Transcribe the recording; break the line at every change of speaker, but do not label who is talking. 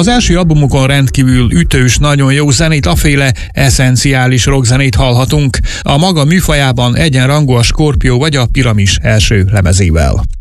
Az első albumukon rendkívül ütős, nagyon jó zenét, aféle eszenciális rockzenét hallhatunk. A maga műfajában egyenrangú a Scorpio vagy a Piramis első lemezével.